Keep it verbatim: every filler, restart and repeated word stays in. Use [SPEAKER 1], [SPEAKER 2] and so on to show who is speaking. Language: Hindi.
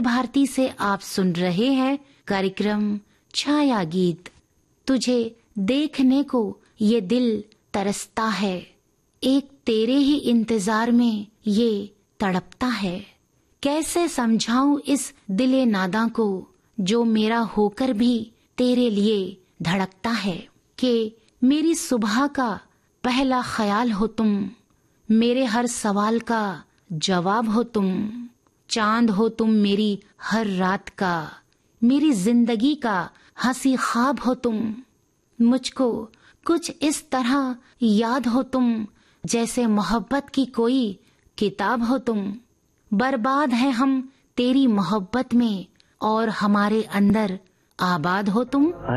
[SPEAKER 1] भारती से आप सुन रहे हैं कार्यक्रम छाया गीत। तुझे देखने को ये दिल तरसता है, एक तेरे ही इंतजार में ये तड़पता है। कैसे समझाऊं इस दिले नादा को जो मेरा होकर भी तेरे लिए धड़कता है, कि मेरी सुबह का पहला ख्याल हो तुम, मेरे हर सवाल का जवाब हो तुम, चांद हो तुम मेरी हर रात का, मेरी जिंदगी का हंसी ख्वाब हो तुम। मुझको कुछ इस तरह याद हो तुम, जैसे मोहब्बत की कोई किताब हो तुम। बर्बाद है हम तेरी मोहब्बत में और हमारे अंदर आबाद हो तुम।